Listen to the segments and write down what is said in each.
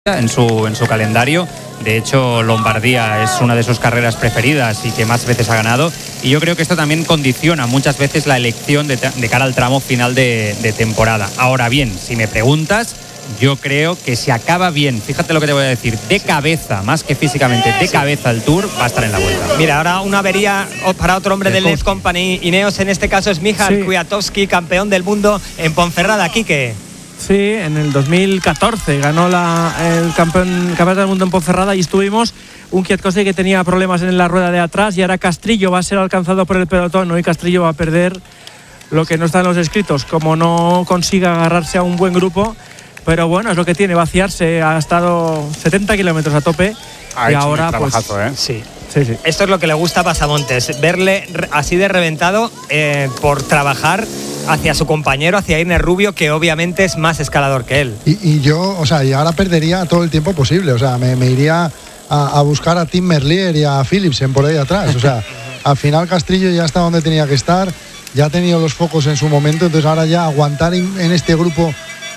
en su calendario. De hecho, Lombardía es una de sus carreras preferidas y que más veces ha ganado. Y yo creo que esto también condiciona muchas veces la elección de cara al tramo final de temporada. Ahora bien, si me preguntas, yo creo que si acaba bien, fíjate lo que te voy a decir, de cabeza, más que físicamente, de cabeza el Tour, va a estar en la vuelta. Mira, ahora una avería para otro hombre del Left Company Ineos, en este caso es Michał Kwiatkowski, campeón del mundo en Ponferrada. Quique. Sí, en el 2014 ganó el campeonato del mundo en Ponferrada y estuvimos un Kwiatkowski que tenía problemas en la rueda de atrás y ahora Castrillo va a ser alcanzado por el pelotón. Hoy Castrillo va a perder lo que no está en los escritos, como no consiga agarrarse a un buen grupo, pero bueno, es lo que tiene, vaciarse. Ha estado 70 kilómetros a tope y ahora pues sí. Esto es lo que le gusta a Pasamontes, verle así de reventado por trabajar hacia su compañero, hacia Irne Rubio, que obviamente es más escalador que él. Y yo, y ahora perdería todo el tiempo posible, me iría a buscar a Tim Merlier y a Philipsen por ahí atrás, al final Castrillo ya está donde tenía que estar, ya ha tenido los focos en su momento, entonces ahora ya aguantar en este grupo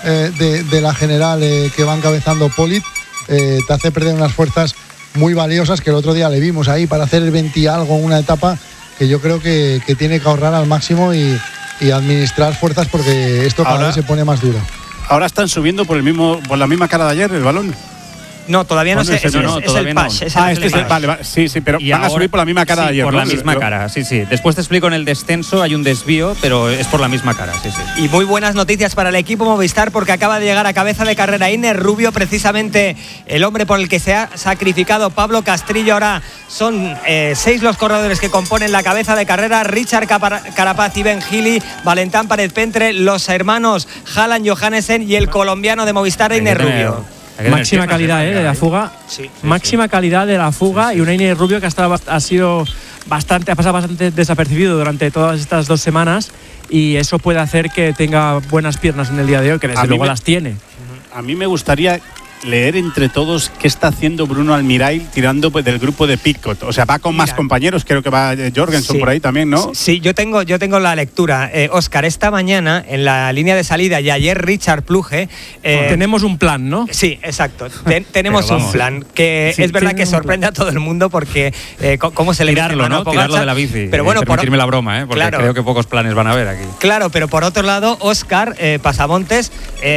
de la general que va encabezando Polit, te hace perder unas fuerzas muy valiosas que el otro día le vimos ahí para hacer el 20 y algo en una etapa que yo creo que tiene que ahorrar al máximo y administrar fuerzas, porque esto cada vez se pone más duro. Ahora están subiendo por la misma cara de ayer el balón. No, todavía no sé. Es el Pash. Vale, sí, pero van a subir por la misma cara de ayer. Por la misma cara, sí. Después te explico en el descenso, hay un desvío, pero es por la misma cara, sí. Y muy buenas noticias para el equipo Movistar, porque acaba de llegar a cabeza de carrera Irne Rubio, precisamente el hombre por el que se ha sacrificado Pablo Castrillo. Ahora son 6 los corredores que componen la cabeza de carrera: Richard Carapaz y Ben Healy, Valentán Pérez-Pentre, los hermanos Haaland Johannessen y el colombiano de Movistar, Irne Rubio. Máxima calidad de la fuga, máxima calidad de la fuga, y un Irne Rubio que ha pasado bastante desapercibido durante todas estas 2 semanas, y eso puede hacer que tenga buenas piernas en el día de hoy, que desde luego las tiene. A mí me gustaría leer entre todos qué está haciendo Bruno Almirail tirando del grupo de Pidcock. Va con más compañeros, creo que va Jorgensen por ahí también, ¿no? Sí, yo tengo la lectura. Óscar, esta mañana en la línea de salida y ayer Richard Plugge... tenemos un plan, ¿no? Sí, exacto. Tenemos un plan que es verdad que sorprende a todo el mundo, porque cómo se le tirarlo, ¿no? Tirarlo de la bici. Pero bueno, permitirme la broma, porque creo que pocos planes van a haber aquí. Claro, pero por otro lado, Óscar Pasamontes,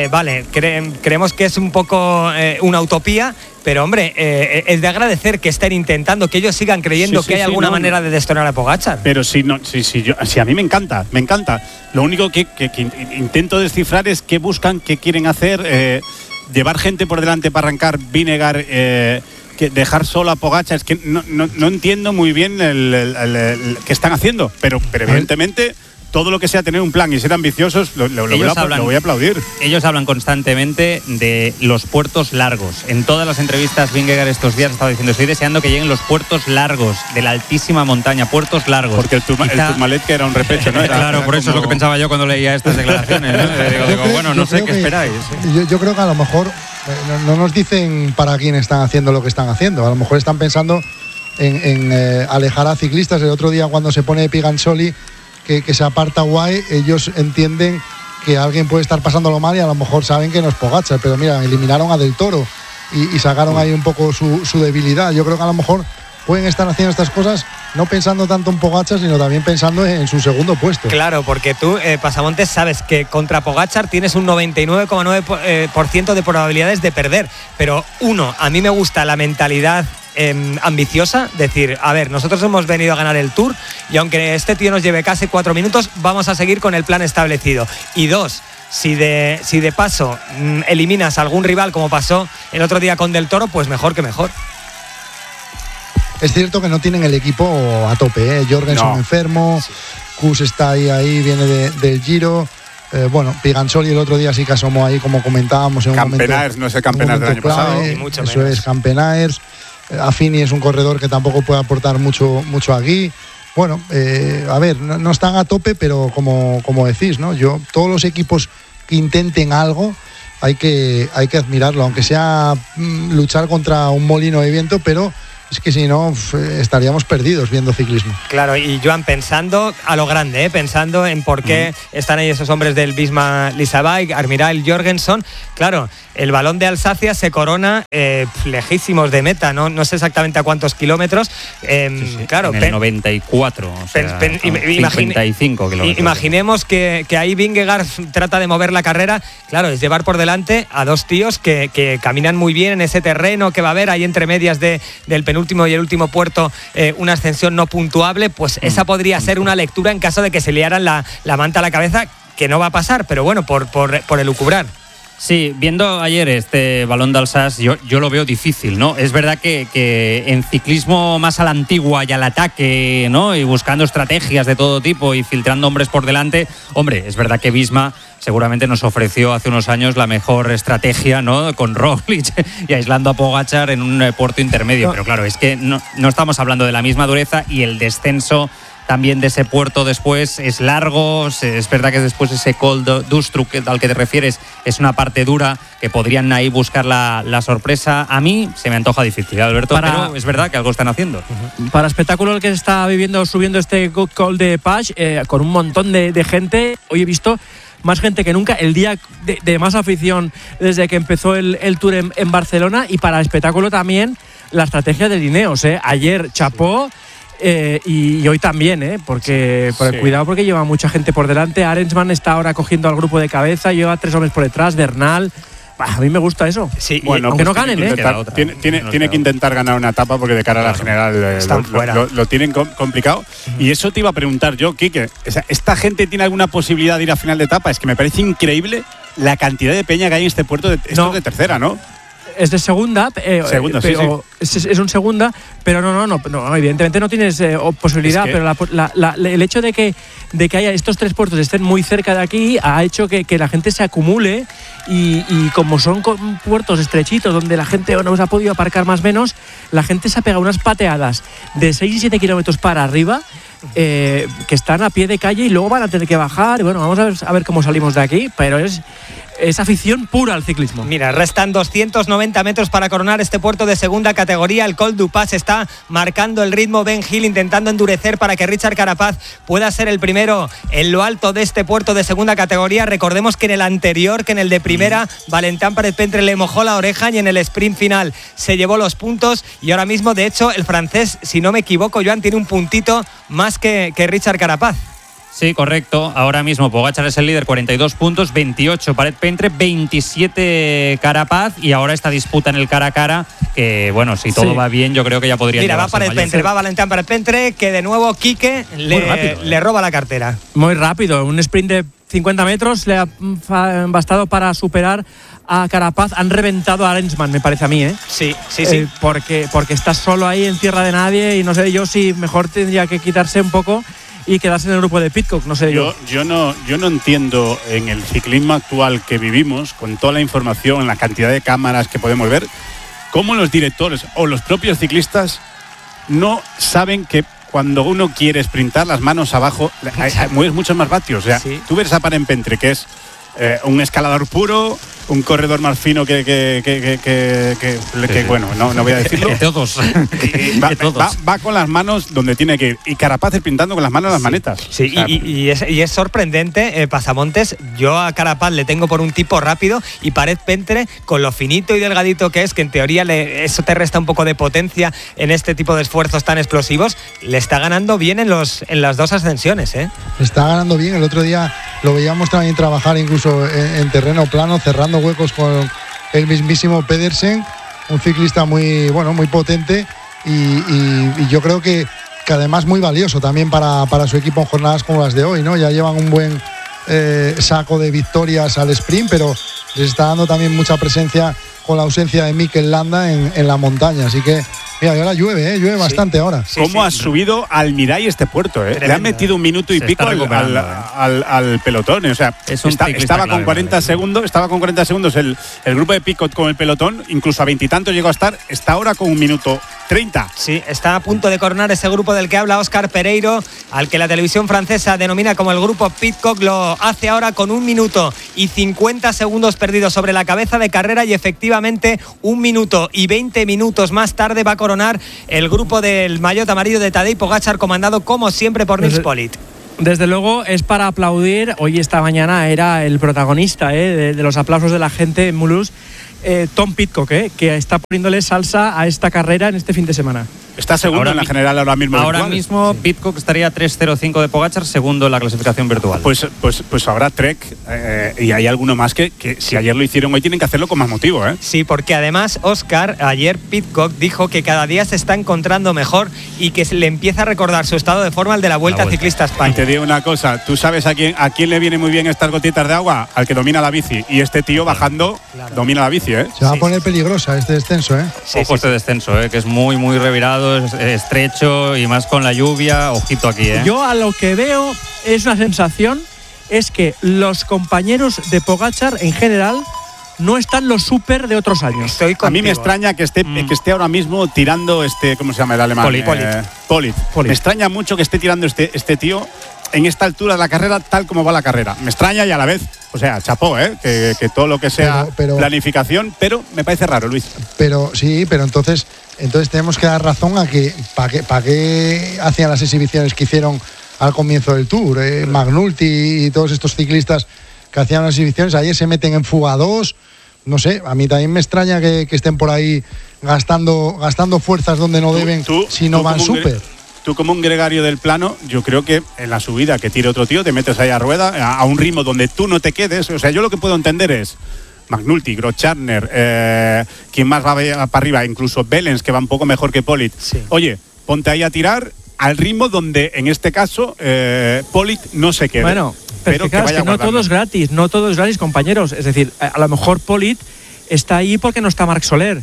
creemos que es un poco una utopía, pero hombre, es de agradecer que estén intentando, que ellos sigan creyendo que hay alguna manera de destronar a Pogačar. Pero si a mí me encanta. Lo único que intento descifrar es qué buscan, qué quieren hacer, llevar gente por delante para arrancar, Vinegar, dejar solo a Pogačar. Es que no entiendo muy bien el qué están haciendo, pero evidentemente todo lo que sea tener un plan y ser ambiciosos lo voy a aplaudir. Ellos hablan constantemente de los puertos largos. En todas las entrevistas Vingegaard estos días ha estado diciendo: estoy deseando que lleguen los puertos largos de la altísima montaña, puertos largos. Porque el Tourmalet, que era un repecho, ¿no? Claro, por eso es lo que pensaba yo cuando leía estas declaraciones, ¿no? No sé qué esperáis. Yo creo que a lo mejor no nos dicen para quién están haciendo lo que están haciendo. A lo mejor están pensando en alejar a ciclistas. El otro día, cuando se pone Pigansoli, que se aparta Guay, ellos entienden que alguien puede estar pasándolo mal y a lo mejor saben que no es Pogačar, pero mira, eliminaron a Del Toro y sacaron ahí un poco su debilidad. Yo creo que a lo mejor pueden estar haciendo estas cosas no pensando tanto en Pogačar, sino también pensando en su segundo puesto. Claro, porque tú, Pasamontes, sabes que contra Pogačar tienes un 99,9% de probabilidades de perder, pero a mí me gusta la mentalidad ambiciosa, decir, a ver, nosotros hemos venido a ganar el Tour y aunque este tío nos lleve casi 4 minutos, vamos a seguir con el plan establecido. Y 2, si de paso eliminas a algún rival, como pasó el otro día con Del Toro, pues mejor que mejor. Es cierto que no tienen el equipo a tope, Jorgensen enfermo, Kuss está ahí, viene del Giro. Pigansoli el otro día sí que asomó ahí, como comentábamos, en un momento. Campenaers, no es el Campenaers del año pasado. Eso es, Campenaers. Affini es un corredor que tampoco puede aportar mucho aquí. No están a tope, pero como decís, ¿no? Todos los equipos que intenten algo hay que admirarlo, aunque sea luchar contra un molino de viento, pero es que si no estaríamos perdidos viendo ciclismo. Claro, y Joan, pensando a lo grande, pensando en por qué están ahí esos hombres del Visma Leasebike, Armiral, Jorgensen, claro, el Balón de Alsacia se corona lejísimos de meta, no sé exactamente a cuántos kilómetros. Claro, en el 94, o sea, 55 kilómetros. Imaginemos que ahí Vingegaard trata de mover la carrera, claro, es llevar por delante a dos tíos que caminan muy bien en ese terreno que va a haber ahí entre medias del penúltimo y el último puerto, una ascensión no puntuable, pues esa podría ser una lectura en caso de que se liaran la manta a la cabeza, que no va a pasar, pero bueno, por elucubrar. Sí, viendo ayer este Balón de Alsace, yo lo veo difícil, ¿no? Es verdad que en ciclismo más a la antigua y al ataque, ¿no? Y buscando estrategias de todo tipo y filtrando hombres por delante, hombre, es verdad que Visma seguramente nos ofreció hace unos años la mejor estrategia, ¿no? Con Roglic y aislando a Pogačar en un puerto intermedio. Pero claro, es que no estamos hablando de la misma dureza, y el descenso también de ese puerto después es largo. Es verdad que después ese Col d'Ustruc al que te refieres es una parte dura, que podrían ahí buscar la sorpresa. A mí se me antoja difícil, Alberto, pero es verdad que algo están haciendo. Para espectáculo el que se está subiendo este Col de Page, con un montón de gente. Hoy he visto más gente que nunca, el día de más afición desde que empezó el Tour en Barcelona, y para espectáculo también la estrategia de Ineos. Ayer chapó. Y hoy también, porque cuidado, porque lleva mucha gente por delante. Arensman está ahora cogiendo al grupo de cabeza, lleva 3 hombres por detrás, Bernal. A mí me gusta eso. Sí, bueno, aunque pues no ganen, tiene que intentar ganar una etapa, porque de cara a la general lo tienen complicado. Y eso te iba a preguntar yo, Quique. O sea, ¿esta gente tiene alguna posibilidad de ir a final de etapa? Es que me parece increíble la cantidad de peña que hay en este puerto. Esto es de tercera, ¿no? Es de segunda, pero sí. Es un segunda, pero no, evidentemente no tienes posibilidad, es que, pero el hecho de que haya estos 3 puertos estén muy cerca de aquí ha hecho que la gente se acumule, y como son puertos estrechitos donde la gente no se ha podido aparcar más o menos, la gente se ha pegado unas pateadas de 6 y 7 kilómetros para arriba, que están a pie de calle, y luego van a tener que bajar. Y bueno, vamos a ver cómo salimos de aquí, pero es afición pura al ciclismo. Mira, restan 290 metros para coronar este puerto de segunda categoría. El Col du Pas está marcando el ritmo. Ben Hill intentando endurecer para que Richard Carapaz pueda ser el primero en lo alto de este puerto de segunda categoría. Recordemos que en el anterior, que en el de primera, Valentin Pérez-Pentre le mojó la oreja, y en el sprint final se llevó los puntos. Y ahora mismo, de hecho, el francés, si no me equivoco, Joan, tiene un puntito más que Richard Carapaz. Sí, correcto. Ahora mismo Pogačar es el líder, 42 puntos, 28 Pérez-Pentre, 27 Carapaz, y ahora esta disputa en el cara a cara, que bueno, si todo va bien, yo creo que ya podría llevarse. Mira, va Pérez-Pentre, va Valentin Pérez-Pentre, que de nuevo Quique le roba la cartera. Muy rápido, un sprint de 50 metros le ha bastado para superar a Carapaz. Han reventado a Arensman, me parece a mí, Sí. Porque estás solo ahí en tierra de nadie, y no sé yo si mejor tendría que quitarse un poco y quedarse en el grupo de Pidcock, no sé yo. Yo no entiendo, en el ciclismo actual que vivimos, con toda la información, la cantidad de cámaras que podemos ver, cómo los directores o los propios ciclistas no saben que cuando uno quiere sprintar las manos abajo, mueves muchos más vatios. O sea, tú ves a Pérez-Pentre, que es un escalador puro, un corredor más fino que bueno, no voy a decirlo. Todos. Va con las manos donde tiene que ir. Y Carapaz pintando con las manos las manetas. Sí, o sea, y es sorprendente, Pasamontes. Yo a Carapaz le tengo por un tipo rápido, y Pérez-Pentre, con lo finito y delgadito que es, que en teoría eso te resta un poco de potencia en este tipo de esfuerzos tan explosivos, le está ganando bien en las dos ascensiones. Le está ganando bien. El otro día lo veíamos también trabajar incluso en terreno plano, cerrando huecos con el mismísimo Pedersen, un ciclista muy potente, y yo creo que además muy valioso también para su equipo en jornadas como las de hoy, ¿no? Ya llevan un buen saco de victorias al sprint, pero les está dando también mucha presencia con la ausencia de Mikel Landa en la montaña, así que mira, y ahora llueve bastante ahora. ¿Cómo ha subido Almiray este puerto? Le han metido un minuto y pico al pelotón. O sea, estaba con 40 segundos el grupo de Picot con el pelotón, incluso a 20 y tantos llegó a estar. Está ahora con 1 minuto 30. Sí, está a punto de coronar ese grupo del que habla Óscar Pereiro, al que la televisión francesa denomina como el grupo Pidcock. Lo hace ahora con 1 minuto y 50 segundos perdidos sobre la cabeza de carrera, y efectivamente 1 minuto y 20 minutos más tarde va a coronar el grupo del maillot amarillo de Tadej Pogačar, comandado como siempre por Nils Politt. Desde luego es para aplaudir. Hoy, esta mañana, era el protagonista de los aplausos de la gente en Mulhouse, Tom Pidcock, que está poniéndole salsa a esta carrera en este fin de semana. Está segundo en la general ahora mismo. Ahora mismo sí. Pidcock estaría 3:05 de Pogačar, segundo en la clasificación virtual. Pues habrá Trek y hay alguno más que si ayer lo hicieron, hoy tienen que hacerlo con más motivo, ¿eh? Sí, porque además, Óscar, ayer Pidcock dijo que cada día se está encontrando mejor y que le empieza a recordar su estado de forma al de la Vuelta Ciclista a España. Y te digo una cosa, ¿tú sabes a quién le viene muy bien estas gotitas de agua? Al que domina la bici. Y este tío bajando domina la bici, ¿eh? Se va a poner peligrosa este descenso, ¿eh? Ojo este descenso, que es muy, muy revirado, es estrecho, y más con la lluvia. Ojito aquí, ¿eh? Yo a lo que veo es una sensación, es que los compañeros de Pogačar en general no están los súper de otros años. A mí me extraña que esté ahora mismo tirando ¿cómo se llama el alemán? Politt. Me extraña mucho que esté tirando este tío en esta altura de la carrera, tal como va la carrera. Me extraña, y a la vez, o sea, chapó, que todo lo que sea planificación, pero me parece raro, Luis. Pero entonces tenemos que dar razón a que ¿para qué hacían las exhibiciones que hicieron al comienzo del Tour? McNulty y todos estos ciclistas que hacían las exhibiciones, ayer se meten en fuga 2. No sé, a mí también me extraña que estén por ahí gastando fuerzas donde no deben, si no van súper. Tú, como un gregario del plano, yo creo que en la subida que tire otro tío, te metes ahí a rueda, a un ritmo donde tú no te quedes. O sea, yo lo que puedo entender es McNulty, Groschartner, quien más va para arriba, incluso Bellens, que va un poco mejor que Politt. Sí. Oye, ponte ahí a tirar al ritmo donde, en este caso, Politt no se quede. Bueno, pero que claro, es que no todo es gratis, compañeros. Es decir, a lo mejor Politt está ahí porque no está Marc Soler.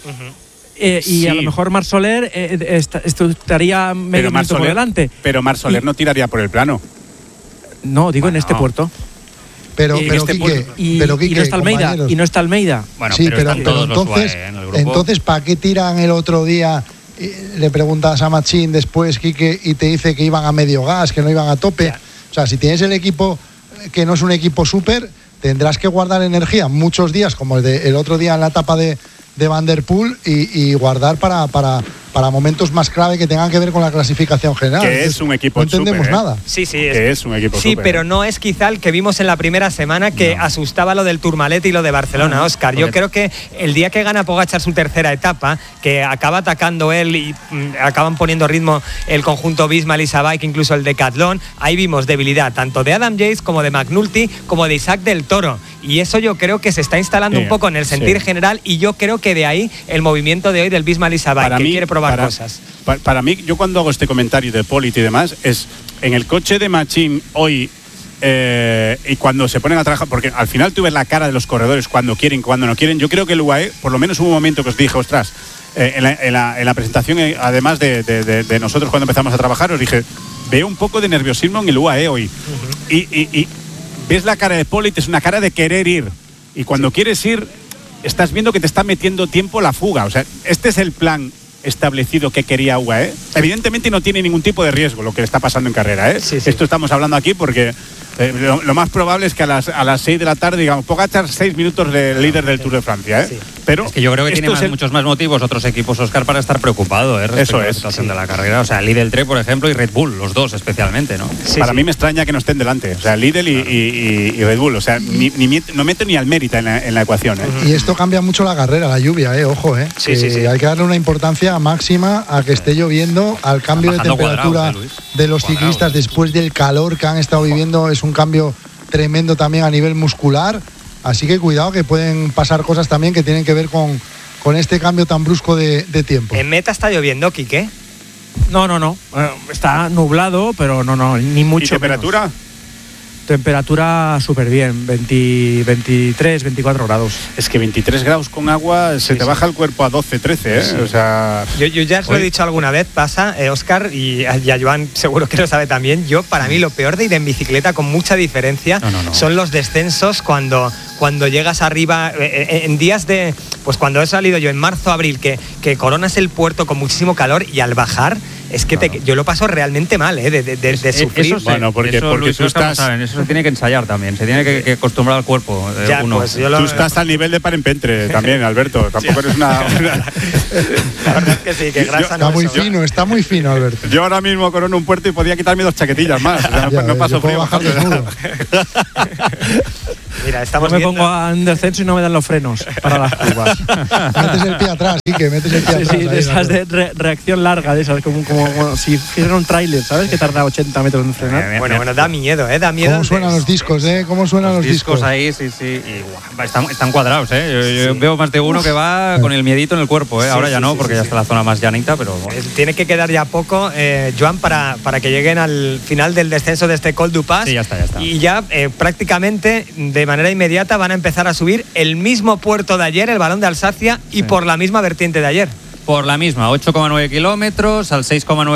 Y a lo mejor Marc Soler estaría medio minuto por delante. Pero Marc Soler no tiraría por el plano. No, digo en este puerto. Pero no está Almeida. Y no está Almeida. Bueno, sí, pero entonces, en el grupo. Entonces, ¿para qué tiran el otro día? Le preguntas a Machín después, Quique, y te dice que iban a medio gas, que no iban a tope. Ya. O sea, si tienes el equipo que no es un equipo súper, tendrás que guardar energía muchos días, como el otro día en la etapa de Van der Poel, y guardar para momentos más clave que tengan que ver con la clasificación general. Que es un equipo súper. No entendemos nada. Sí, es un equipo súper. Sí, pero no es quizá el que vimos en la primera semana, que asustaba lo del Tourmalet y lo de Barcelona, Óscar. Yo creo que el día que gana Pogačar su tercera etapa, que acaba atacando él y acaban poniendo ritmo el conjunto Bismal y Sabike, incluso el Decathlon, ahí vimos debilidad tanto de Adam Yates como de McNulty como de Isaac del Toro. Y eso yo creo que se está instalando un poco en el sentir general, y yo creo que de ahí el movimiento de hoy del Bismal y Sabike, que quiere probar cosas. Para mí, yo cuando hago este comentario de Politt y demás, es en el coche de Machín hoy, y cuando se ponen a trabajar, porque al final tú ves la cara de los corredores cuando quieren, cuando no quieren. Yo creo que el UAE, por lo menos hubo un momento que os dije, ostras, en la presentación, además de nosotros cuando empezamos a trabajar, os dije, veo un poco de nerviosismo en el UAE hoy. Y ves la cara de Politt, es una cara de querer ir, y cuando quieres ir estás viendo que te está metiendo tiempo la fuga. O sea, este es el plan establecido que quería UAE. Evidentemente no tiene ningún tipo de riesgo lo que le está pasando en carrera, Sí. Esto estamos hablando aquí porque lo más probable es que a las 6 de la tarde, digamos, Pogačar 6 minutos de líder del Tour de Francia, Sí. Pero es que yo creo que tiene muchos más motivos otros equipos, Óscar, para estar preocupado, respecto a la situación de la carrera. O sea, Lidl Trek, por ejemplo, y Red Bull, los dos especialmente, ¿no? Para mí me extraña que no estén delante. O sea, Lidl y Red Bull. O sea, no meto ni al Mérita en la ecuación, Y esto cambia mucho la carrera, la lluvia, ojo, Sí. Hay que darle una importancia máxima a que esté lloviendo, al cambio de temperatura de los ciclistas después del calor que han estado viviendo. Es un cambio tremendo también a nivel muscular. Así que cuidado, que pueden pasar cosas también que tienen que ver con este cambio tan brusco de tiempo. ¿En meta está lloviendo, Quique? No. Está nublado, pero no, ni mucho. ¿Y temperatura? Menos. Temperatura súper bien, 23, 24 grados. Es que 23 grados con agua se te baja el cuerpo a 12, 13, ¿eh? Sí. O sea... Yo ya os lo he dicho alguna vez, pasa, Óscar, y a Joan seguro que lo sabe también. Para mí lo peor de ir en bicicleta con mucha diferencia son los descensos cuando llegas arriba, en días de... Pues cuando he salido yo en marzo, abril, que coronas el puerto con muchísimo calor y al bajar... Es que yo lo paso realmente mal, de sufrir. Bueno, porque tú estás... Eso se tiene que ensayar también, se tiene que acostumbrar al cuerpo. Uno. Pues tú estás al nivel de Parenpentre también, Alberto. Tampoco eres una... La verdad es que sí, que grasa está muy fino, Alberto. Yo ahora mismo corono un puerto y podía quitarme 2 chaquetillas más. O sea, no paso frío. Bajar desnudo. Mira, estamos me pongo en descenso y no me dan los frenos para las curvas. Metes el pie atrás, que metes el pie atrás. Sí, de esas de reacción larga, de esas, como si hiciera un tráiler, ¿sabes? Que tarda 80 metros en frenar. Bueno, da miedo, da miedo. ¿Cómo suenan los discos, ¿Cómo suenan los discos? Ahí, sí. Y, están cuadrados, Yo veo más de uno que va con el miedito en el cuerpo, Ahora ya no, porque ya está la zona más llanita, pero... Bueno. Tiene que quedar ya poco, Joan, para que lleguen al final del descenso de este Col du Pas. Sí, ya está. Y ya prácticamente de manera inmediata van a empezar a subir el mismo puerto de ayer, el Balón de Alsacia, y por la misma vertiente de ayer. Por la misma, 8,9 kilómetros al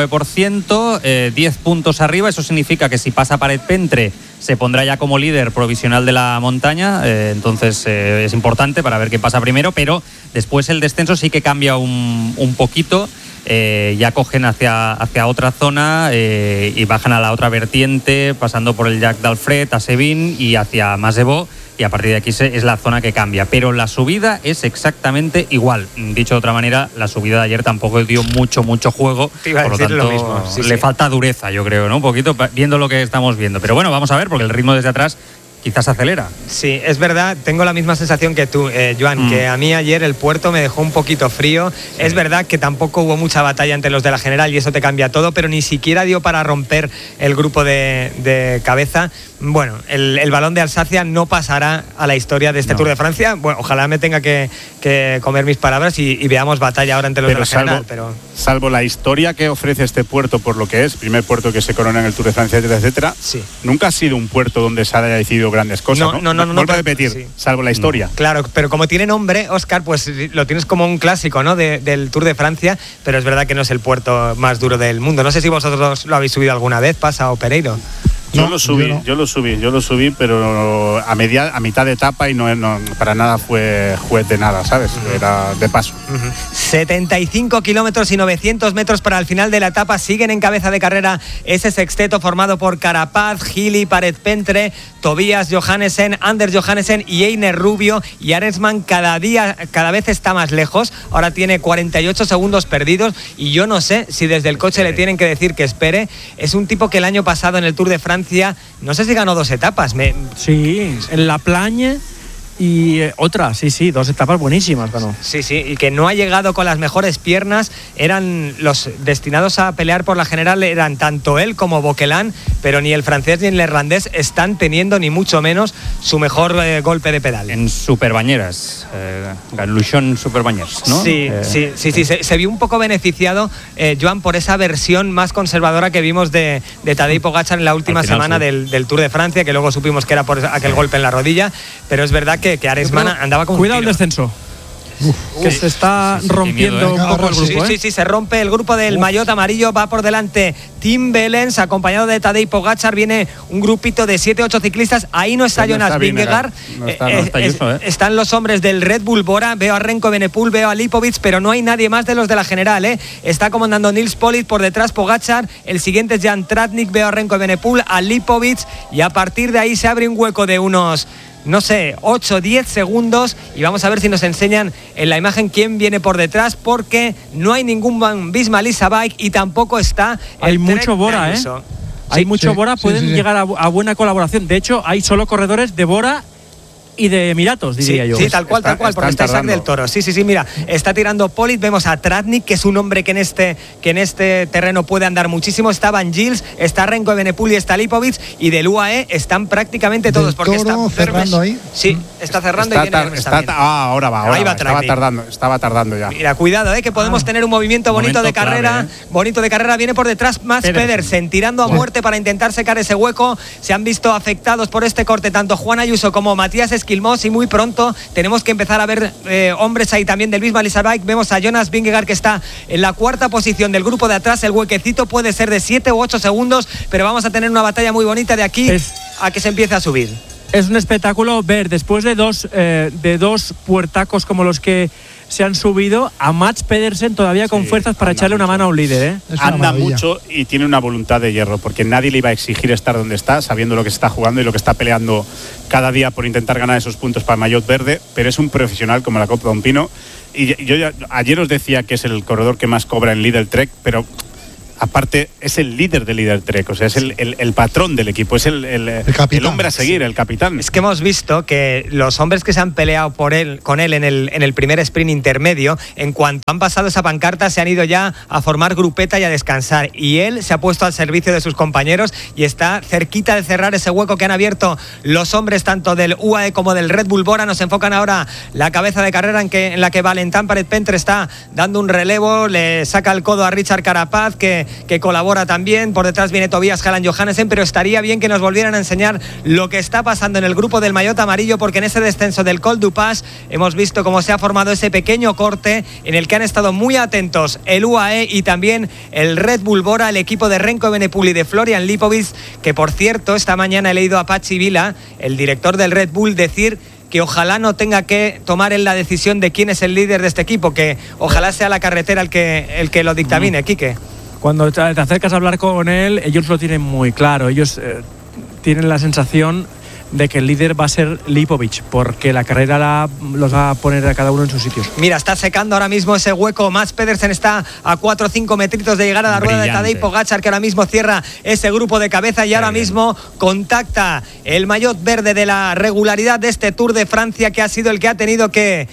6,9%, 10 puntos arriba. Eso significa que si pasa Parenpentre se pondrá ya como líder provisional de la montaña, entonces es importante para ver qué pasa primero, pero después el descenso sí que cambia un poquito. Ya cogen hacia otra zona y bajan a la otra vertiente, pasando por el Llac d'Alfred, a Sevin y hacia Masevaux, y a partir de aquí es la zona que cambia. Pero la subida es exactamente igual. Dicho de otra manera, la subida de ayer tampoco dio mucho juego. Por lo tanto, lo mismo. le falta dureza, yo creo, ¿no? Un poquito, viendo lo que estamos viendo. Pero bueno, vamos a ver, porque el ritmo desde atrás quizás acelera. Sí, es verdad, tengo la misma sensación que tú, Joan, que a mí ayer el puerto me dejó un poquito frío. Sí. Es verdad que tampoco hubo mucha batalla entre los de la general y eso te cambia todo, pero ni siquiera dio para romper el grupo de cabeza. Bueno, el Balón de Alsacia no pasará a la historia de este Tour de Francia. Bueno, ojalá me tenga que comer mis palabras y veamos batalla ahora entre los de la general. Salvo la historia que ofrece este puerto por lo que es, primer puerto que se corona en el Tour de Francia, etcétera, nunca ha sido un puerto donde se haya decidido grandes cosas, ¿no? Vuelvo a repetir, salvo la historia. Claro, pero como tiene nombre, Óscar, pues lo tienes como un clásico, ¿no? Del Tour de Francia, pero es verdad que no es el puerto más duro del mundo. No sé si vosotros lo habéis subido alguna vez, Pasa o Pereiro. Yo lo subí, pero a mitad de etapa y no para nada fue juez de nada, ¿sabes? Era de paso. 75 kilómetros y 900 metros para el final de la etapa. Siguen en cabeza de carrera ese sexteto formado por Carapaz, Gili, Parenpentre, Tobias Johannesen, Anders Johannesen y Einer Rubio. Y Arensman cada vez está más lejos. Ahora tiene 48 segundos perdidos y yo no sé si desde el coche le tienen que decir que espere. Es un tipo que el año pasado en el Tour de Francia, no sé si ganó 2 etapas. Sí, en La Plagne y otra, 2 etapas buenísimas ganó. Sí, y que no ha llegado con las mejores piernas. Eran los destinados a pelear por la general, eran tanto él como Bauquelin, pero ni el francés ni el neerlandés están teniendo ni mucho menos su mejor golpe de pedal. En Superbañeras, Luchon Superbañeras, ¿no? Sí, se vio un poco beneficiado, Joan, por esa versión más conservadora que vimos de Tadej Pogačar en la última semana del Tour de Francia, que luego supimos que era por aquel golpe en la rodilla, pero es verdad que Arensman andaba con cuidado el descenso. Que se está rompiendo un poco el grupo. Sí, se rompe el grupo del maillot amarillo. Va por delante Tim Wellens, acompañado de Tadej Pogačar. Viene un grupito de 7-8 ciclistas. Ahí no está Jonas Vingegaard. Están los hombres del Red Bull Bora. Veo a Renko Evenepoel, veo a Lipovic, pero no hay nadie más de los de la general, Está comandando Nils Politt, por detrás Pogačar. El siguiente es Jan Tratnik. Veo a Renko Evenepoel, a Lipovic, y a partir de ahí se abre un hueco de unos 8-10 segundos, y vamos a ver si nos enseñan en la imagen quién viene por detrás, porque no hay ningún Visma Lease Bike y tampoco está hay mucho Bora, Hay mucho Bora, pueden llegar a buena colaboración. De hecho, hay solo corredores de Bora y de Emiratos, diría yo. Sí, tal cual, porque está Isaac del Toro. Sí, mira, está tirando Polit, vemos a Tratnik, que es un hombre que en este terreno puede andar muchísimo. Está Van Gils, está Renko Evenepoel y está Lipovic, y del UAE están prácticamente todos, del porque Toro está cerrando ahí. Sí, está cerrando y viene ahora va. Ahí va estaba tardando ya. Mira, cuidado, que podemos tener un movimiento bonito de carrera. Bonito de carrera, viene por detrás Mats Pedersen, tirando a muerte para intentar secar ese hueco. Se han visto afectados por este corte tanto Juan Ayuso como Matías Esquilmós, y muy pronto tenemos que empezar a ver hombres ahí también del Bismarck Leasabike. Vemos a Jonas Vingegaard, que está en la cuarta posición del grupo de atrás. El huequecito puede ser de 7 u 8 segundos, pero vamos a tener una batalla muy bonita de aquí a que se empiece a subir. Es un espectáculo ver, después de dos puertacos como los que se han subido, a Mats Pedersen todavía con fuerzas para echarle una mano a un líder. Anda mucho y tiene una voluntad de hierro, porque nadie le iba a exigir estar donde está, sabiendo lo que se está jugando y lo que está peleando cada día por intentar ganar esos puntos para el maillot verde, pero es un profesional como la Copa Don Pino. Y yo ayer os decía que es el corredor que más cobra en Lidl Trek, pero aparte es el líder del Líder Trek, o sea, es el patrón del equipo, es el hombre a seguir, el capitán. Es que hemos visto que los hombres que se han peleado con él en el primer sprint intermedio, en cuanto han pasado esa pancarta, se han ido ya a formar grupeta y a descansar, y él se ha puesto al servicio de sus compañeros y está cerquita de cerrar ese hueco que han abierto los hombres tanto del UAE como del Red Bull Bora. Nos enfocan ahora la cabeza de carrera en la que Valentin Paret-Pentre está dando un relevo, le saca el codo a Richard Carapaz, que colabora también. Por detrás viene Tobias Halland Johannessen, pero estaría bien que nos volvieran a enseñar lo que está pasando en el grupo del maillot amarillo, porque en ese descenso del Col du Pas hemos visto cómo se ha formado ese pequeño corte en el que han estado muy atentos el UAE y también el Red Bull Bora, el equipo de Renko Evenepoel y de Florian Lipovic, que por cierto esta mañana he leído a Patxi Vila, el director del Red Bull, decir que ojalá no tenga que tomar él la decisión de quién es el líder de este equipo, que ojalá sea la carretera el que lo dictamine. Quique. Cuando te acercas a hablar con él, ellos lo tienen muy claro. Ellos tienen la sensación de que el líder va a ser Lipovic, porque la carrera los va a poner a cada uno en sus sitios. Mira, está secando ahora mismo ese hueco. Mats Pedersen está a 4 o 5 metritos de llegar a la rueda de Tadej Pogačar, que ahora mismo cierra ese grupo de cabeza y ahora mismo contacta el maillot verde de la regularidad de este Tour de Francia, que ha sido el que ha tenido que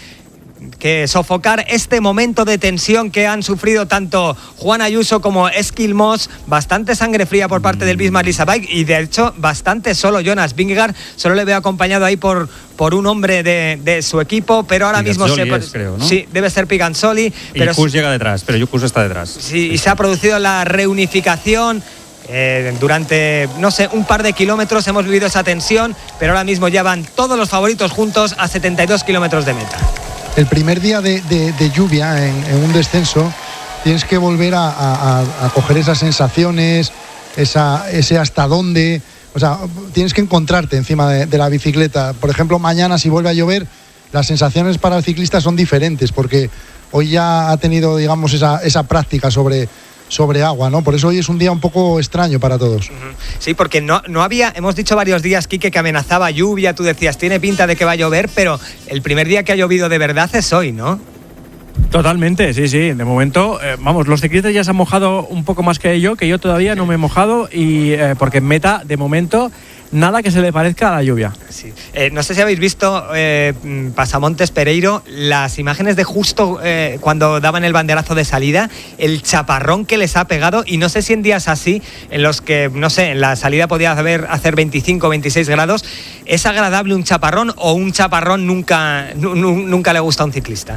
sofocar este momento de tensión que han sufrido tanto Juan Ayuso como Esquilmós. Bastante sangre fría por parte del Bismarck Leasabike, y de hecho bastante solo Jonas Vingegaard. Solo le veo acompañado ahí por un hombre de su equipo, pero ahora mismo creo, ¿no? Sí, debe ser Piganzoli. Y Kuss llega detrás, pero Kuss está detrás. Sí, y se ha producido la reunificación. Durante, no sé, un par de kilómetros hemos vivido esa tensión, pero ahora mismo ya van todos los favoritos juntos a 72 kilómetros de meta. El primer día de lluvia en un descenso tienes que volver a coger esas sensaciones, ese hasta dónde, o sea, tienes que encontrarte encima de la bicicleta. Por ejemplo, mañana si vuelve a llover, las sensaciones para el ciclista son diferentes, porque hoy ya ha tenido, digamos, esa práctica sobre agua, ¿no? Por eso hoy es un día un poco extraño para todos. Sí, porque no había, hemos dicho varios días, Quique, que amenazaba lluvia. Tú decías, tiene pinta de que va a llover, pero el primer día que ha llovido de verdad es hoy, ¿no? Totalmente, sí. De momento, vamos, los ciclistas ya se han mojado un poco más que yo todavía no me he mojado, y porque en meta, de momento, nada que se le parezca a la lluvia. Sí. No sé si habéis visto, Pasamontes Pereiro, las imágenes de justo cuando daban el banderazo de salida, el chaparrón que les ha pegado, y no sé si en días así, en los que, no sé, en la salida podía hacer 25 o 26 grados, ¿es agradable un chaparrón, o un chaparrón nunca le gusta a un ciclista?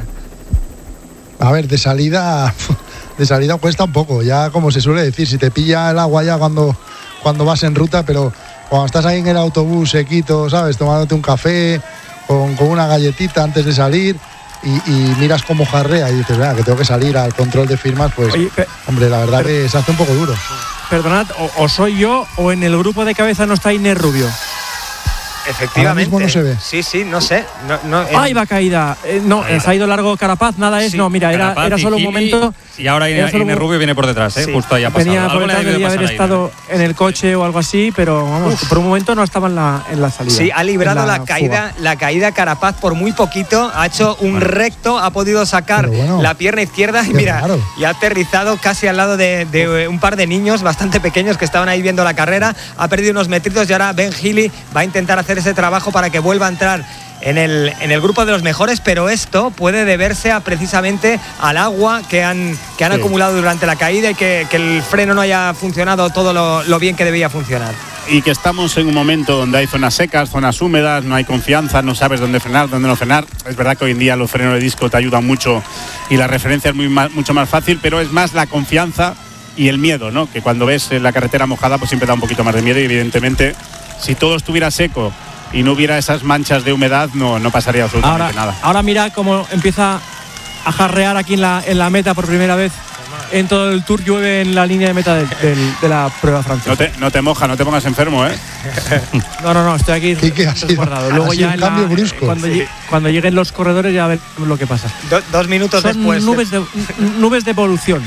A ver, de salida cuesta un poco, ya como se suele decir, si te pilla el agua ya cuando vas en ruta, pero cuando estás ahí en el autobús sequito, ¿sabes? Tomándote un café con una galletita antes de salir y miras cómo jarrea y dices, que tengo que salir al control de firmas, pues, oye, hombre, la verdad que se hace un poco duro. Perdonad, o soy yo o en el grupo de cabeza no está Inés Rubio. Efectivamente. Ahora mismo no se ve. Sí, no sé. ¡Ay, va caída! Se ha ido largo Carapaz, nada es. Sí, no, mira, era solo un momento. Y ahora Inés Rubio viene por detrás, sí. Justo ahí ha pasado. Venía por detrás, debería haber estado en el coche o algo así, pero vamos, por un momento no estaba en la salida. Sí, ha librado la caída Carapaz por muy poquito, ha hecho un recto, ha podido sacar la pierna izquierda y mira, y ha aterrizado casi al lado de un par de niños bastante pequeños que estaban ahí viendo la carrera. Ha perdido unos metritos y ahora Ben Healy va a intentar hacer ese trabajo para que vuelva a entrar en el grupo de los mejores, pero esto puede deberse precisamente al agua que han acumulado durante la caída y que el freno no haya funcionado todo lo bien que debía funcionar. Y que estamos en un momento donde hay zonas secas, zonas húmedas, no hay confianza, no sabes dónde frenar, dónde no frenar. Es verdad que hoy en día los frenos de disco te ayudan mucho y la referencia es mucho más fácil, pero es más la confianza y el miedo, ¿no? Que cuando ves la carretera mojada pues siempre da un poquito más de miedo y evidentemente si todo estuviera seco y no hubiera esas manchas de humedad no pasaría absolutamente nada. Ahora mira cómo empieza a jarrear aquí en la meta por primera vez. En todo el Tour llueve en la línea de meta de la prueba francesa. No te moja, no te pongas enfermo, ¿eh? No, estoy aquí resguardado. Luego ya un cambio brusco. Cuando lleguen los corredores ya veremos lo que pasa. 2 minutos Son después. Nubes de evolución.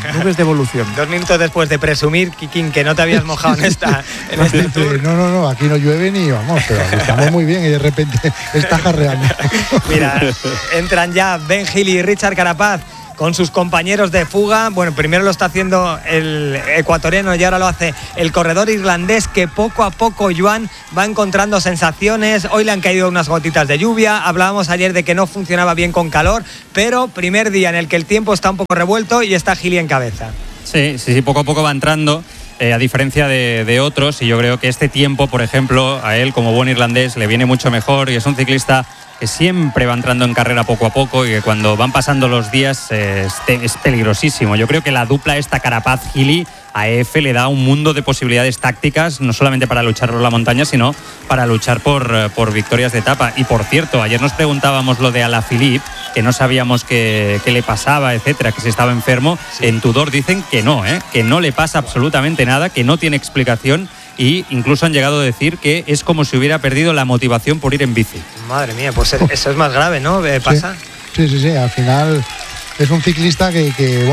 2 minutos después de presumir, Kikín, que no te habías mojado en este Tour. No, aquí no llueve ni vamos, pero estamos muy bien y de repente está jarreando. Mira, entran ya Ben Hill y Richard Carapaz con sus compañeros de fuga. Bueno, primero lo está haciendo el ecuatoriano y ahora lo hace el corredor irlandés, que poco a poco, Joan, va encontrando sensaciones. Hoy le han caído unas gotitas de lluvia. Hablábamos ayer de que no funcionaba bien con calor, pero primer día en el que el tiempo está un poco revuelto y está Gili en cabeza. Sí, poco a poco va entrando. A diferencia de otros, y yo creo que este tiempo, por ejemplo, a él como buen irlandés le viene mucho mejor y es un ciclista que siempre va entrando en carrera poco a poco y que cuando van pasando los días es peligrosísimo. Yo creo que la dupla esta Carapaz-Gili a EF le da un mundo de posibilidades tácticas, no solamente para luchar por la montaña, sino para luchar por victorias de etapa. Y por cierto, ayer nos preguntábamos lo de Alaphilippe, que no sabíamos qué le pasaba, etcétera, que si estaba enfermo. Sí. En Tudor dicen que no le pasa absolutamente nada, que no tiene explicación. Y incluso han llegado a decir que es como si hubiera perdido la motivación por ir en bici. Madre mía, pues eso es más grave, ¿no? ¿Pasa? Sí, al final es un ciclista que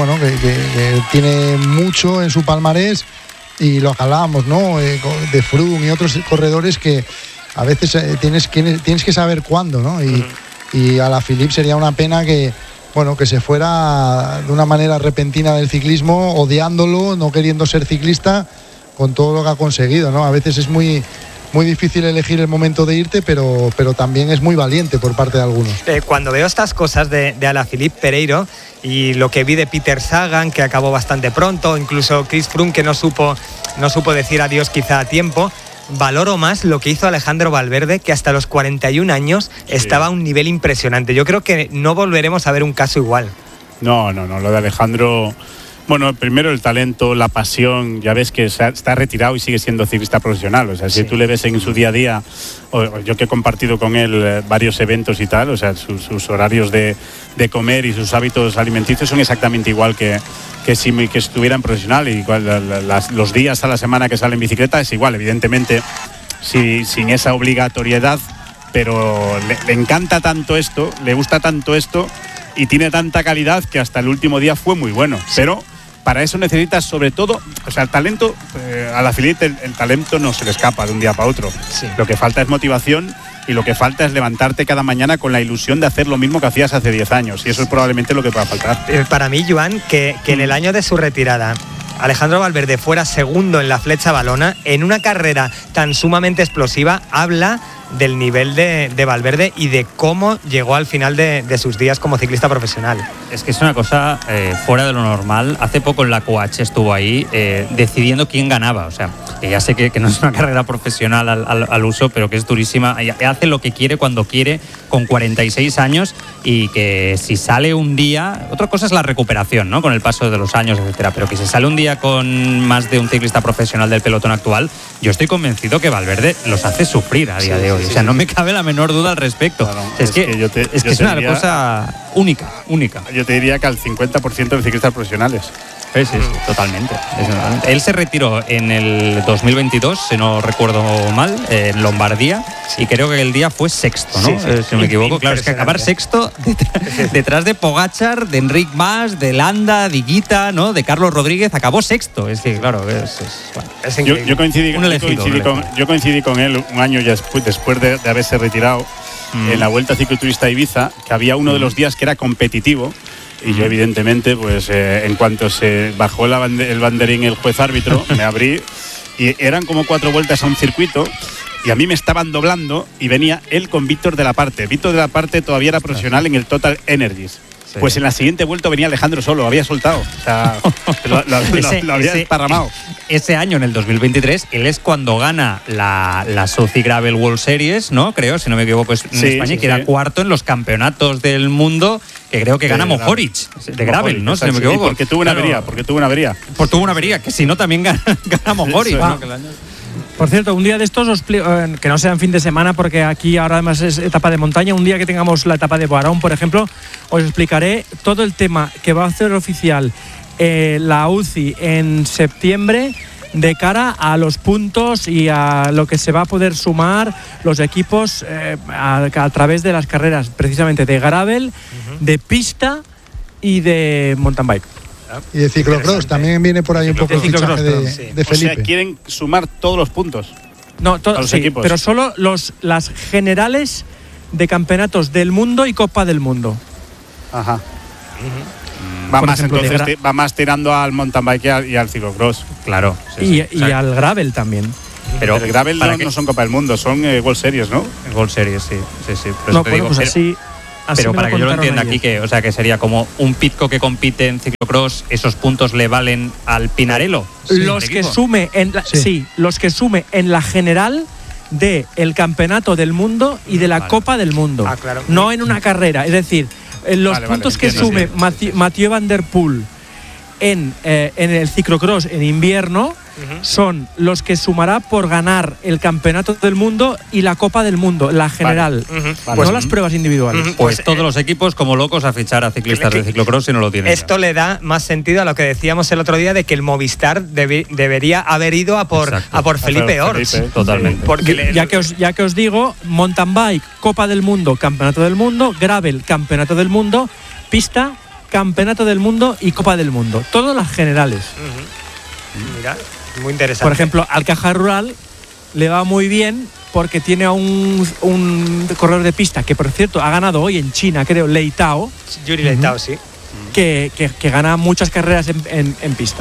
tiene mucho en su palmarés y lo hablábamos, ¿no? De Froome y otros corredores que a veces tienes que saber cuándo, ¿no? Y Alaphilippe sería una pena que se fuera de una manera repentina del ciclismo, odiándolo, no queriendo ser ciclista, con todo lo que ha conseguido, ¿no? A veces es muy difícil elegir el momento de irte, pero también es muy valiente por parte de algunos. Cuando veo estas cosas de Alaphilippe Pereiro y lo que vi de Peter Sagan, que acabó bastante pronto, incluso Chris Froome, que no supo decir adiós quizá a tiempo, valoro más lo que hizo Alejandro Valverde, que hasta los 41 años estaba a un nivel impresionante. Yo creo que no volveremos a ver un caso igual. No, lo de Alejandro... Bueno, primero el talento, la pasión, ya ves que está retirado y sigue siendo ciclista profesional. O sea, si tú le ves en su día a día, o yo que he compartido con él varios eventos y tal, o sea, sus horarios de comer y sus hábitos alimenticios son exactamente igual que si estuviera en profesional. Y los días a la semana que sale en bicicleta es igual, evidentemente, sin esa obligatoriedad, pero le encanta tanto esto, le gusta tanto esto y tiene tanta calidad que hasta el último día fue muy bueno. Sí. Pero para eso necesitas sobre todo, o sea, el talento, a Alaphilippe el talento no se le escapa de un día para otro. Sí. Lo que falta es motivación y lo que falta es levantarte cada mañana con la ilusión de hacer lo mismo que hacías hace 10 años. Y eso es probablemente lo que va a faltar. Para mí, Joan, que en el año de su retirada Alejandro Valverde fuera segundo en la Flecha Valona, en una carrera tan sumamente explosiva, habla del nivel de Valverde y de cómo llegó al final de sus días como ciclista profesional. Es que es una cosa fuera de lo normal. Hace poco en la Coach estuvo ahí decidiendo quién ganaba. O sea, que ya sé que no es una carrera profesional al uso, pero que es durísima. Hace lo que quiere cuando quiere, con 46 años, y que si sale un día... Otra cosa es la recuperación, ¿no? Con el paso de los años, etcétera. Pero que si sale un día con más de un ciclista profesional del pelotón actual, yo estoy convencido que Valverde los hace sufrir a día de hoy. O sea, no me cabe la menor duda al respecto. Claro, es que es una cosa única. Yo te diría que al 50% de ciclistas profesionales. Sí, totalmente. Él se retiró en el 2022, si no recuerdo mal, en Lombardía, y creo que el día fue sexto, ¿no? Si no me equivoco. Claro, es que acabar sexto detrás de Pogačar, de Enric Mas, de Landa, de Higuita, ¿no? De Carlos Rodríguez, acabó sexto. Es que, claro, es yo coincidí con él un año ya después de haberse retirado en la Vuelta Cicloturista Ibiza, que había uno de los días que era competitivo. Y yo, evidentemente, pues en cuanto se bajó el banderín el juez árbitro, me abrí, y eran como 4 vueltas a un circuito, y a mí me estaban doblando y venía él con Víctor de la Parte. Víctor de la Parte todavía era profesional en el Total Energies. Sí. Pues en la siguiente vuelta venía Alejandro solo, lo había soltado. O sea, lo había esparramado. Ese año, en el 2023, él es cuando gana la Soci Gravel World Series, ¿no? Creo, si no me equivoco, en España, que era cuarto en los campeonatos del mundo, que creo que gana Mohoric, de Gravel, ¿no? Si no me equivoco. Porque tuvo una avería. Pues tuvo una avería, que si no también gana Mohoric, ¿no? Por cierto, un día de estos, que no sea en fin de semana, porque aquí ahora además es etapa de montaña, un día que tengamos la etapa de Boarón, por ejemplo, os explicaré todo el tema que va a hacer oficial la UCI en septiembre de cara a los puntos y a lo que se va a poder sumar los equipos a través de las carreras precisamente de gravel, de pista y de mountain bike. Y de ciclocross, también viene por ahí un poco el fichaje de Felipe. O sea, quieren sumar todos los puntos. No, todos los equipos. Pero solo las generales de campeonatos del mundo y Copa del Mundo. Ajá. Va más tirando al mountain bike y al ciclocross. Claro. Y al gravel también. Pero el gravel no son Copa del Mundo, son World Series, ¿no? World Series, sí. No, bueno, pues así. Pero para que yo lo entienda aquí, que sería como un Pidcock que compite en ciclocross, esos puntos le valen al Pinarello. Los que sume los que sume en la general del campeonato del mundo y de la Copa del Mundo. Claro. No en una carrera. Es decir, los puntos que sume Mathieu Van Der Poel en el ciclocross en invierno son los que sumará por ganar el campeonato del mundo y la Copa del Mundo, la general, no las pruebas individuales. Pues todos los equipos como locos a fichar a ciclistas de ciclocross si no lo tienen. Esto le da más sentido a lo que decíamos el otro día de que el Movistar debería haber ido a por Felipe Ors. Totalmente. Porque ya que os digo, mountain bike, Copa del Mundo, Campeonato del Mundo, gravel, Campeonato del Mundo, pista, Campeonato del Mundo y Copa del Mundo. Todas las generales. Mira, muy interesante. Por ejemplo, al Caja Rural le va muy bien porque tiene a un corredor de pista que, por cierto, ha ganado hoy en China, creo, Lei Tao. Yuri Lei Tao, sí. Que gana muchas carreras en pista.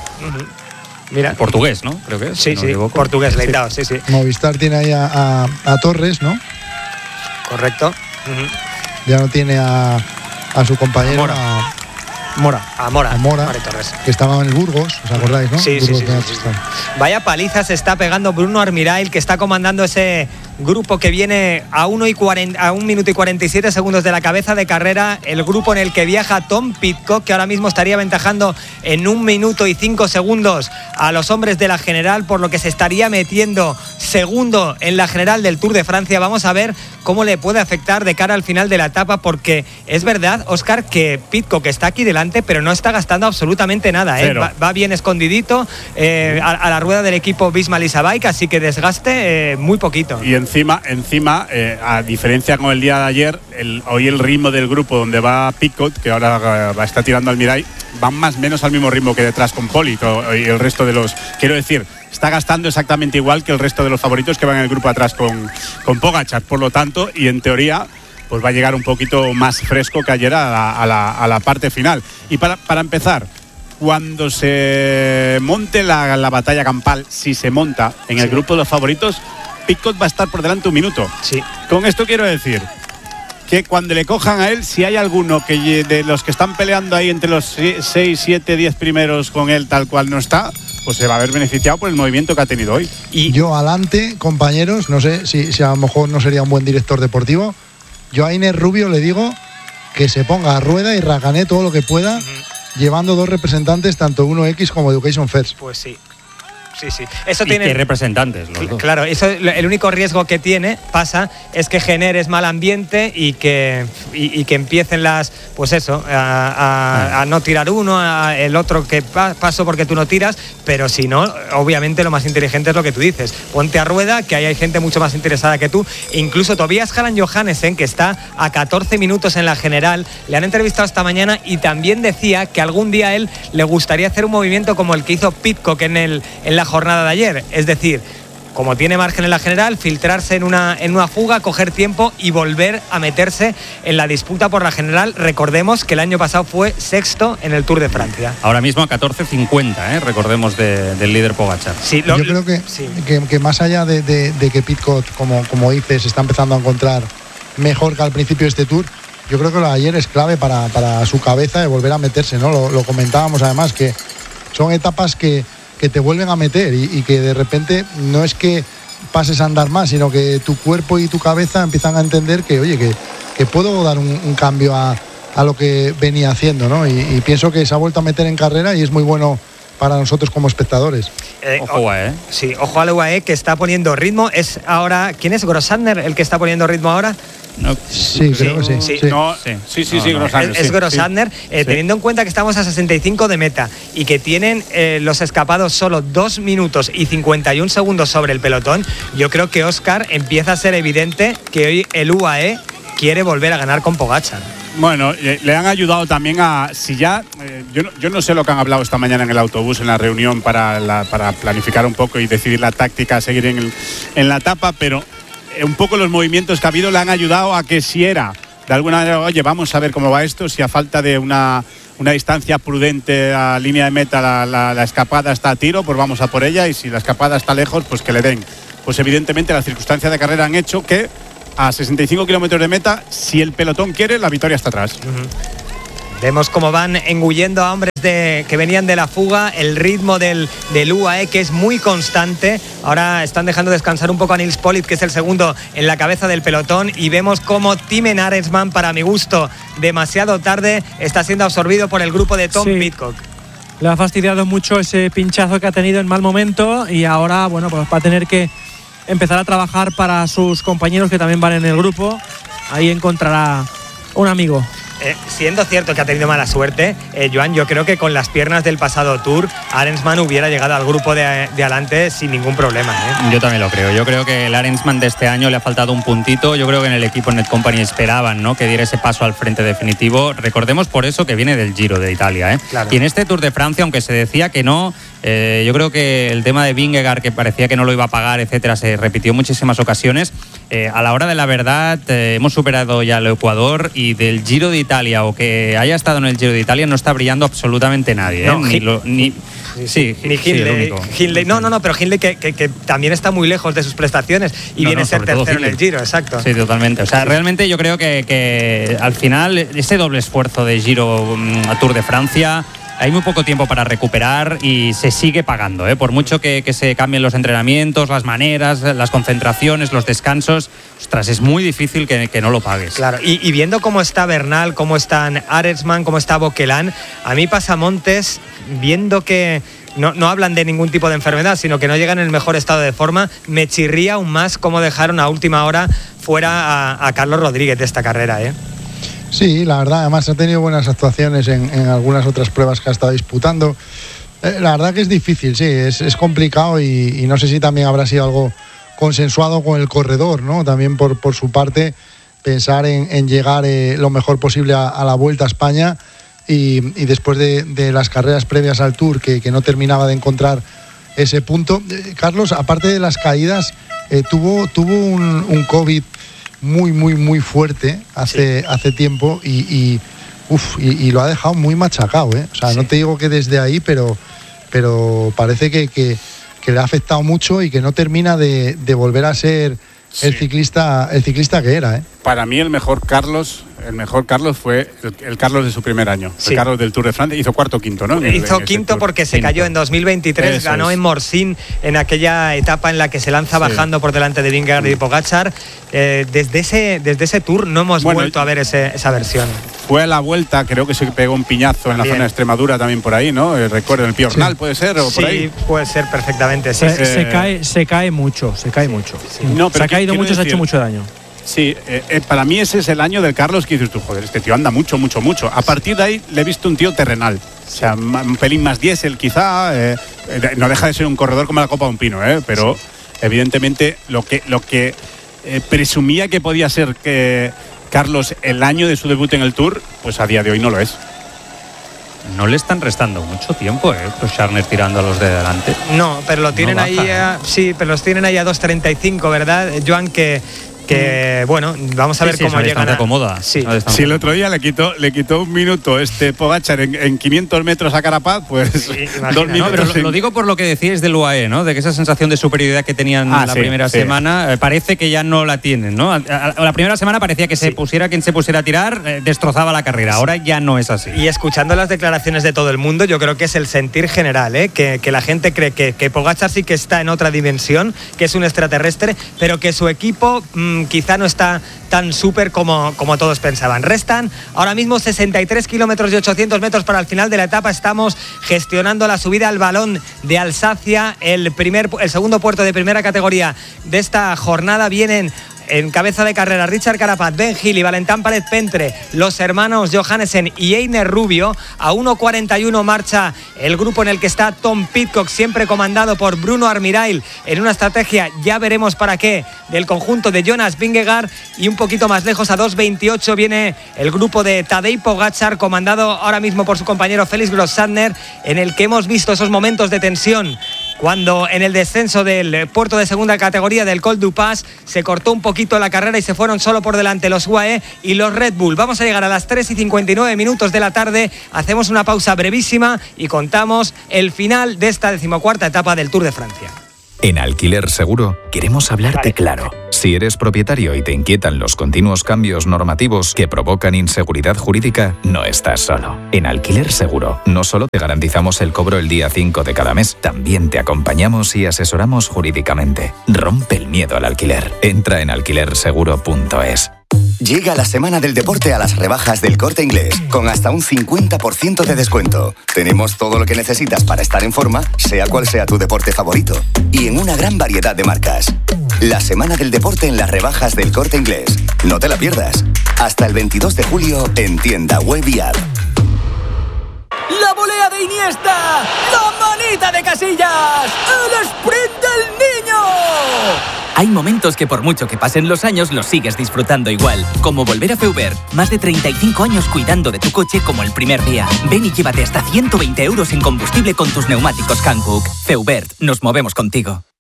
Mira. Portugués, ¿no? Creo que es. Sí, portugués, Lei Tao, sí. Movistar tiene ahí a Torres, ¿no? Correcto. Ya no tiene a su compañero Mora, Torres, que estaba en el Burgos, ¿os acordáis, no? Sí. Vaya paliza se está pegando Bruno Armirail, que está comandando ese grupo que viene a 1 minuto y 47 segundos de la cabeza de carrera, el grupo en el que viaja Tom Pidcock, que ahora mismo estaría aventajando en 1 minuto y 5 segundos a los hombres de la general, por lo que se estaría metiendo segundo en la general del Tour de Francia. Vamos a ver cómo le puede afectar de cara al final de la etapa, porque es verdad, Óscar, que Pidcock está aquí delante, pero no está gastando absolutamente nada, va bien escondidito a la rueda del equipo Visma-Lease Bike, así que desgaste muy poquito. Y encima, a diferencia con el día de ayer, hoy el ritmo del grupo donde va Pidcock, que ahora está tirando al Mirai, van más o menos al mismo ritmo que detrás con Poli y el resto de los... Quiero decir, está gastando exactamente igual que el resto de los favoritos que van en el grupo atrás con Pogačar, por lo tanto, y en teoría pues va a llegar un poquito más fresco que ayer a la parte final. Y para empezar, cuando se monte la batalla campal, si se monta en el grupo de los favoritos, Pidcock va a estar por delante 1 minuto. Sí. Con esto quiero decir que cuando le cojan a él, si hay alguno que de los que están peleando ahí entre los 6, 7, 10 primeros con él tal cual no está, pues se va a haber beneficiado por el movimiento que ha tenido hoy. Y yo adelante, compañeros, no sé si a lo mejor no sería un buen director deportivo, yo a Inés Rubio le digo que se ponga a rueda y raganee todo lo que pueda, llevando 2 representantes, tanto 1X como Education First. Pues sí. Eso y tiene qué representantes los dos. Claro, eso, el único riesgo que pasa es que generes mal ambiente y que empiecen a no tirar uno, el otro que paso porque tú no tiras, pero si no, obviamente lo más inteligente es lo que tú dices, ponte a rueda, que ahí hay gente mucho más interesada que tú. E incluso Tobias Harald Johannessen, que está a 14 minutos en la general, le han entrevistado esta mañana y también decía que algún día a él le gustaría hacer un movimiento como el que hizo Pidcock en la jornada de ayer, es decir, como tiene margen en la general, filtrarse en una fuga, coger tiempo y volver a meterse en la disputa por la general. Recordemos que el año pasado fue sexto en el Tour de Francia. Ahora mismo a 14.50, recordemos del líder Pogačar. Sí, yo creo que más allá de que Pidcock, como dices, está empezando a encontrar mejor que al principio de este Tour, yo creo que lo de ayer es clave para su cabeza de volver a meterse, ¿no? Lo comentábamos además, que son etapas que te vuelven a meter y que de repente no es que pases a andar más, sino que tu cuerpo y tu cabeza empiezan a entender que, oye, que puedo dar un cambio a lo que venía haciendo, ¿no? Y pienso que se ha vuelto a meter en carrera y es muy bueno para nosotros como espectadores. Ojo UAE. Sí, ojo al UAE, que está poniendo ritmo. Es ahora, ¿quién es? ¿Grossandner el que está poniendo ritmo ahora? No. Sí, creo que sí. Grossandner. Es Grossandner, teniendo en cuenta que estamos a 65 de meta y que tienen los escapados solo 2 minutos y 51 segundos sobre el pelotón. Yo creo que Óscar empieza a ser evidente que hoy el UAE quiere volver a ganar con Pogačar. Bueno, le han ayudado también yo no sé lo que han hablado esta mañana en el autobús, en la reunión para planificar un poco y decidir la táctica a seguir en la etapa, pero un poco los movimientos que ha habido le han ayudado a que si era de alguna manera, oye, vamos a ver cómo va esto, si a falta de una distancia prudente a línea de meta la escapada está a tiro, pues vamos a por ella, y si la escapada está lejos, pues que le den. Pues evidentemente las circunstancias de carrera han hecho que a 65 kilómetros de meta, si el pelotón quiere, la victoria está atrás. Vemos cómo van engullendo a hombres que venían de la fuga, el ritmo del UAE, que es muy constante. Ahora están dejando descansar un poco a Nils Politt, que es el segundo en la cabeza del pelotón, y vemos cómo Timen Arensman, para mi gusto, demasiado tarde, está siendo absorbido por el grupo de Tom Pidcock. Le ha fastidiado mucho ese pinchazo que ha tenido en mal momento y ahora, bueno, pues va a tener que empezar a trabajar para sus compañeros que también van en el grupo. Ahí encontrará un amigo. Siendo cierto que ha tenido mala suerte, Joan, yo creo que con las piernas del pasado Tour, Arensman hubiera llegado al grupo de adelante sin ningún problema. Yo también lo creo. Yo creo que el Arensman de este año le ha faltado un puntito. Yo creo que en el equipo Netcompany esperaban, ¿no?, que diera ese paso al frente definitivo. Recordemos por eso que viene del Giro de Italia. Claro. Y en este Tour de Francia, aunque se decía que no, yo creo que el tema de Vingegaard, que parecía que no lo iba a pagar, etcétera, se repitió en muchísimas ocasiones. A la hora de la verdad, hemos superado ya el Ecuador, y del Giro de Italia, o que haya estado en el Giro de Italia, no está brillando absolutamente nadie. No, ni Hindley. No, pero Hindley que también está muy lejos de sus prestaciones y viene a ser tercero en el Giro, exacto. Sí, totalmente. O sea, realmente yo creo que al final ese doble esfuerzo de Giro a Tour de Francia, hay muy poco tiempo para recuperar y se sigue pagando, por mucho que se cambien los entrenamientos, las maneras, las concentraciones, los descansos. Ostras, es muy difícil que no lo pagues. Claro, y viendo cómo está Bernal, cómo están Arensman, cómo está Bauquelin, a mí Pasamontes, viendo que no hablan de ningún tipo de enfermedad, sino que no llegan en el mejor estado de forma, me chirría aún más cómo dejaron a última hora fuera a Carlos Rodríguez de esta carrera, Sí, la verdad, además ha tenido buenas actuaciones en algunas otras pruebas que ha estado disputando. La verdad que es difícil, sí, es complicado y no sé si también habrá sido algo consensuado con el corredor, ¿no? También por su parte, pensar en llegar lo mejor posible a la Vuelta a España y después de las carreras previas al Tour que no terminaba de encontrar ese punto. Carlos, aparte de las caídas, tuvo un COVID muy fuerte hace tiempo y lo ha dejado muy machacado, O sea, no te digo que desde ahí, pero parece que le ha afectado mucho y que no termina de volver a ser el ciclista que era, Para mí el mejor Carlos fue el Carlos de su primer año, el Carlos del Tour de Francia. Hizo cuarto o quinto, ¿no? Hizo quinto porque se cayó en 2023, eso ganó en Morsin en aquella etapa en la que se lanza bajando por delante de Vingegaard y Pogačar. Desde ese Tour no hemos vuelto a ver esa versión. Fue a la Vuelta, creo que se pegó un piñazo en la zona de Extremadura también por ahí, ¿no? Recuerdo, en el Piornal, ¿puede ser? ¿O por ahí? Puede ser perfectamente. Se cae mucho. No, pero se ha caído mucho, se ha hecho mucho daño. Sí, para mí ese es el año del Carlos que dices tú, joder, este tío anda mucho. A partir de ahí le he visto un tío terrenal. O sea, un pelín más diésel quizá. No deja de ser un corredor como la copa de un pino, pero evidentemente lo que presumía que podía ser que Carlos el año de su debut en el Tour, pues a día de hoy no lo es. no le están restando mucho tiempo, Scharner tirando a los de delante. No, pero lo tienen ahí, sí, pero los tienen ahí a 2.35, ¿verdad, Joan? Que bueno, vamos a ver cómo llegan a... cómoda. Sí, el otro día le quitó un minuto Pogačar en 500 metros a Carapaz, pues sí, 2 minutos. No, pero lo digo por lo que decíais del UAE, ¿no? De que esa sensación de superioridad que tenían la primera semana parece que ya no la tienen, ¿no? La primera semana parecía que quien se pusiera a tirar destrozaba la carrera. Ahora ya no es así. Y escuchando las declaraciones de todo el mundo, yo creo que es el sentir general, que la gente cree que Pogačar sí que está en otra dimensión, que es un extraterrestre, pero que su equipo quizá no está tan súper como todos pensaban. Restan ahora mismo 63 kilómetros y 800 metros para el final de la etapa. Estamos gestionando la subida al Balón de Alsacia, el segundo puerto de primera categoría de esta jornada. Vienen en cabeza de carrera Richard Carapaz, Ben Hill y Valentán Párez Pentre, los hermanos Johannesen y Einer Rubio. A 1.41 marcha el grupo en el que está Tom Pidcock, siempre comandado por Bruno Armirail, en una estrategia, ya veremos para qué, del conjunto de Jonas Vingegaard. Y un poquito más lejos, a 2.28, viene el grupo de Tadej Pogačar, comandado ahora mismo por su compañero Felix Grosssadner, en el que hemos visto esos momentos de tensión cuando en el descenso del puerto de segunda categoría del Col du Pas se cortó un poquito la carrera y se fueron solo por delante los UAE y los Red Bull. Vamos a llegar a las 3:59 minutos de la tarde, hacemos una pausa brevísima y contamos el final de esta 14ª etapa del Tour de Francia. En Alquiler Seguro queremos hablarte claro. Si eres propietario y te inquietan los continuos cambios normativos que provocan inseguridad jurídica, no estás solo. En Alquiler Seguro no solo te garantizamos el cobro el día 5 de cada mes, también te acompañamos y asesoramos jurídicamente. Rompe el miedo al alquiler. Entra en alquilerseguro.es. Llega la semana del deporte a las rebajas del Corte Inglés, con hasta un 50% de descuento. Tenemos todo lo que necesitas para estar en forma, sea cual sea tu deporte favorito, y en una gran variedad de marcas. La semana del deporte en las rebajas del Corte Inglés. No te la pierdas. Hasta el 22 de julio en tienda web y app. ¡La volea de Iniesta! ¡La manita de Casillas! ¡El sprint del niño! Hay momentos que por mucho que pasen los años los sigues disfrutando igual. Como volver a Feubert. Más de 35 años cuidando de tu coche como el primer día. Ven y llévate hasta 120 € en combustible con tus neumáticos Hankook. Feubert, nos movemos contigo.